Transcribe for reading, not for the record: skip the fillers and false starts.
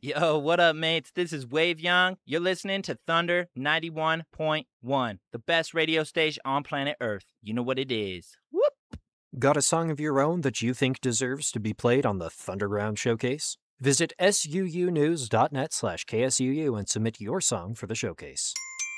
Yo, what up, mates? This is Wave Young. You're listening to Thunder 91.1, the best radio station on planet Earth. You know what it is. Whoop! Got a song of your own that you think deserves to be played on the Thunderground Showcase? Visit suunews.net/KSUU and submit your song for the showcase.